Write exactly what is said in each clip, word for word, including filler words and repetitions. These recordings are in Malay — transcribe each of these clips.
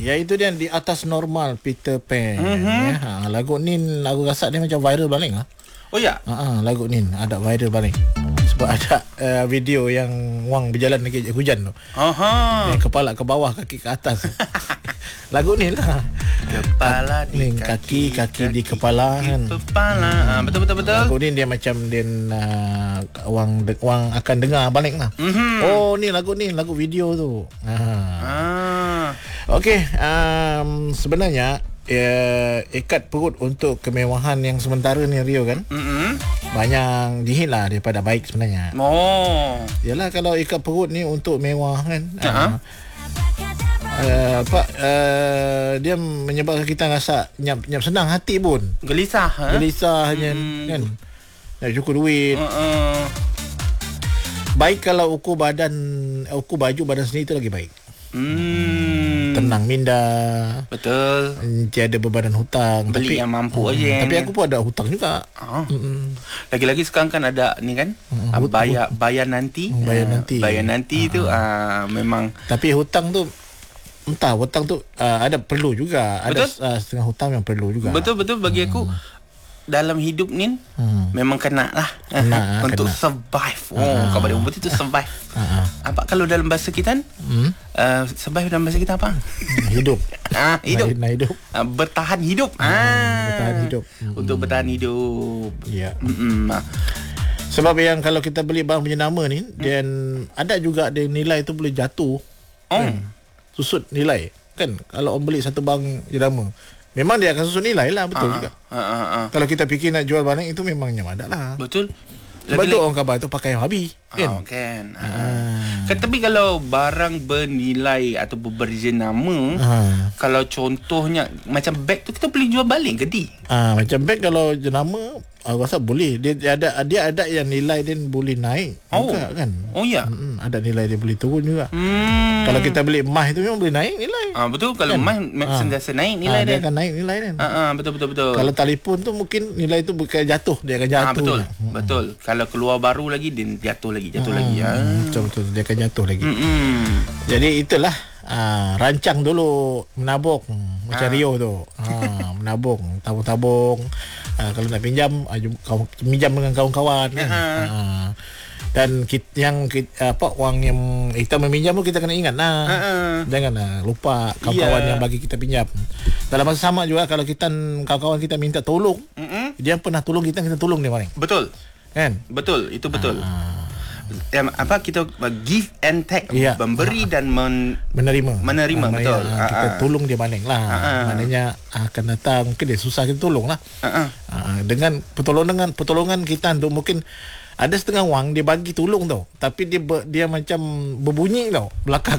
Ya itu dia Di Atas Normal Peter Pan. Mm-hmm. Ya, ha, lagu ni lagu rasa dia macam viral balik lah. Oh ya. Ha, ha, lagu ni ada viral balik. Sebab ada uh, video yang Wang berjalan lagi hujan tu. Aha. Yang kepala ke bawah, kaki ke atas. Lagu ni lah. Kepala di kaki, kaki, kaki, kaki di kepala kan. Kepala. Hmm. Betul betul betul. Lagu ni dia macam dia uh, Wang de, Wang akan dengar balik lah. Mm-hmm. Oh ni lagu ni lagu video tu. Ha. Ah. Okey, um, sebenarnya ya, ikat perut untuk kemewahan yang sementara ni Rio kan. Mm-hmm. Banyak dihit lah daripada baik sebenarnya. Oh. Yalah kalau ikat perut ni untuk mewah kan. Uh-huh. Uh, apa uh, dia menyebabkan kita rasa nyap nyap senang hati pun. Gelisah ha? Gelisah hmm. kan. Nak cukup duit. Uh-uh. Baik kalau ukur badan, ukur baju badan sendiri tu lagi baik. Hmm. Tenang minda. Betul. Tiada bebanan hutang. Beli tapi, yang mampu hmm, aja. Tapi aku pun ada hutang juga. Oh. Hmm. Lagi-lagi sekarang kan ada ni kan. Hmm. Bayar bayar nanti. Hmm, bayar nanti. Bayar nanti uh-huh. tu uh, memang. Tapi hutang tu entah hutang tu uh, ada perlu juga. Betul? Ada uh, setengah hutang yang perlu juga. Betul betul bagi hmm. aku. Dalam hidup ni hmm. memang kena lah kena, untuk kena. survive. Oh, uh, kau pada umur itu survive. Uh, uh. Apa kalau dalam bahasa kita? Hmm? Uh, survive dalam bahasa kita apa? Hidup. Ah, hidup. Nah, hidup. Uh, bertahan hidup. Uh, ah, bertahan hidup. Untuk hmm. bertahan hidup. Ya. Yeah. Sebab yang kalau kita beli barang jenama ni hmm. dan ada juga dia nilai tu boleh jatuh. Oh. Kan? Susut nilai. Kan kalau orang beli satu barang jenama memang dia akan susut nilai lah. Betul uh, juga uh, uh, uh. Kalau kita fikir nak jual barang itu memangnya ada lah. Betul. Sebab tu orang khabar tu pakai yang habis kan, uh, kan? Uh. Uh. Kan tapi kalau barang bernilai atau berjenama uh. kalau contohnya macam beg tu kita boleh jual balik ke di? Uh, macam beg kalau jenama aku rasa boleh. Dia, dia ada dia ada yang nilai dia boleh naik oh. juga kan. Oh ya. Hmm, ada nilai dia boleh turun juga. Hmm. Kalau kita beli emas itu memang boleh naik nilai. Ah betul kalau emas kan? sentiasa naik nilai ah, dia. Dia akan naik nilai kan. Ah, ah betul betul betul. Kalau telefon tu mungkin nilai tu bukan jatuh, dia akan jatuh. Ah betul. Hmm. Betul. Kalau keluar baru lagi dia jatuh lagi, jatuh hmm. lagi. Ah. Betul betul dia akan jatuh lagi. Hmm. Jadi itulah ah, rancang dulu menabung hmm, macam ah. Rio tu. Ah, menabung, tabung-tabung. Uh, kalau nak pinjam uh, kau pinjam dengan kawan-kawan kan. Uh-huh. Uh, dan kita, yang kita, apa wang yang kita meminjam pun kita kena ingat lah. Uh-huh. Jangan uh, lupa kawan-kawan yeah. yang bagi kita pinjam. Dalam masa sama juga kalau kita kawan-kawan kita minta tolong, uh-huh. dia pernah tolong kita, kita tolong dia paling. Betul. Kan? Betul, itu betul. Uh-huh. Um, apa kita give and take ya. Memberi dan men, menerima menerima uh, betul ya, kita uh, tolong dia balik lah uh, maknanya akan datang mungkin dia susah kita tolong lah uh, uh. Uh, dengan pertolongan pertolongan kita tu mungkin ada setengah wang dia bagi tolong tau tapi dia ber, dia macam berbunyi tau belakang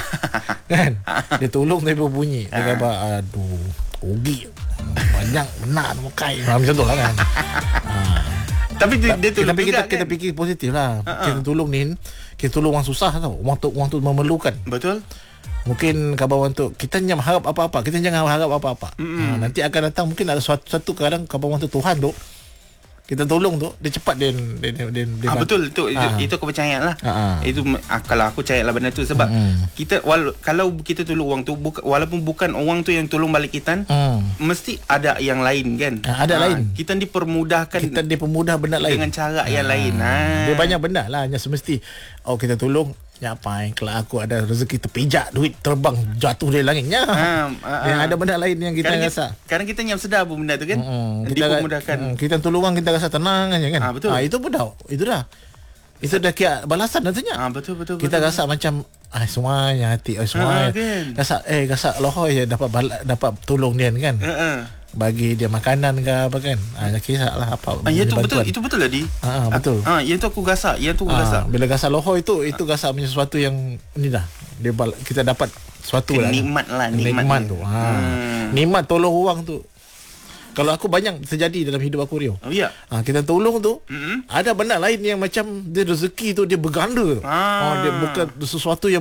kan dia tolong tapi berbunyi dia uh. kata aduh rugi banyak benar mukai macam tu lah kan uh. Tapi dia, dia tolong tapi kita, juga, kita kan? fikir positif lah. Uh-uh. Kita tolong ni, kita tolong orang susah tau. Orang tu, orang tu memerlukan. Betul. Mungkin kabar orang tu, kita jangan harap apa-apa. Kita jangan harap apa-apa. Ha, nanti akan datang mungkin ada suatu, satu kadang kabar orang tu Tuhan tu. Kita tolong tu, dia cepat dia dia dia, dia, dia ah, betul itu uh-huh. itu aku percaya lah. Uh-huh. Itu ah, kalau aku percaya lah benda tu sebab uh-huh. kita wala, kalau kita tolong orang tu buka, walaupun bukan orang tu yang tolong balik kita, uh-huh. mesti ada yang lain kan. Uh, ada uh, lain. Kita dipermudahkan kita dipermudah benda lain dengan cara uh, yang lain. Ha. Dia banyak benda lah hanya semesti oh kita tolong apa kalau aku ada rezeki terpijak duit terbang jatuh dari langitnya ha, ha, yang ada benda lain yang kita kadang rasa kita, kadang kita nyam sedar pun benda tu kan hmm, kita dipermudahkan hmm, kita tolong orang kita rasa tenang aja kan ha, betul. Ha, itu mudah itu dah itu dah kira balasan nantinya ha, betul, betul, kita betul, rasa betul. macam ah semuanya hati oh, semuanya ha, kan? rasa eh rasa lohoi dapat bala, dapat tolong dia kan ha, ha. Bagi dia makanan ke apa kan ah kisahlah apa ah, ya tu betul itu betul lah di ah, betul ah yang tu aku gasak yang tu aku gasak ah, bila gasak lohoi itu itu gasak punya sesuatu yang ni dah dia kita dapat sesuatu lah nikmat lah nikmat, nikmat tu ha hmm. nikmat tolong orang tu kalau aku banyak terjadi dalam hidup aku Rio. Oh ya. Ha, kita tolong tu mm-hmm. ada benda lain yang macam dia rezeki tu dia berganda. Ah. Oh, dia bukan sesuatu yang